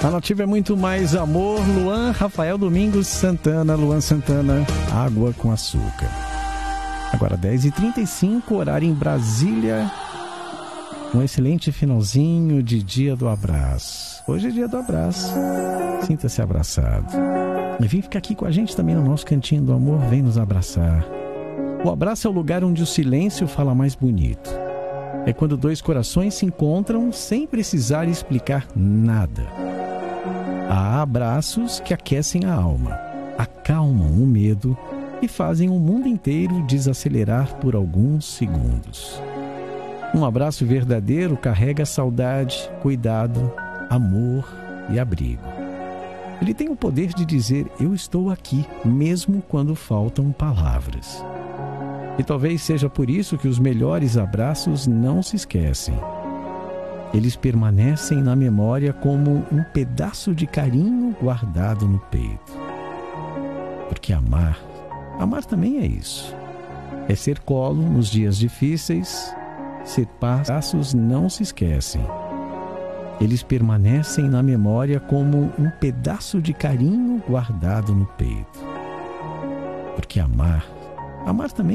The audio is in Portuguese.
A Nativa é muito mais amor. Luan Rafael Domingos Santana, Luan Santana, Água com Açúcar. Agora 10h35, horário em Brasília. Um excelente finalzinho de Dia do Abraço. Hoje é Dia do Abraço. Sinta-se abraçado. E vem ficar aqui com a gente também no nosso Cantinho do Amor. Vem nos abraçar. O abraço é o lugar onde o silêncio fala mais bonito. É quando dois corações se encontram sem precisar explicar nada. Há abraços que aquecem a alma, acalmam o medo e fazem o mundo inteiro desacelerar por alguns segundos. Um abraço verdadeiro carrega saudade, cuidado, amor e abrigo. Ele tem o poder de dizer: eu estou aqui, mesmo quando faltam palavras. E talvez seja por isso que os melhores abraços não se esquecem. Eles permanecem na memória como um pedaço de carinho guardado no peito. Porque amar também é isso. É ser colo nos dias difíceis, ser passos não se esquecem. Eles permanecem na memória como um pedaço de carinho guardado no peito. Porque amar também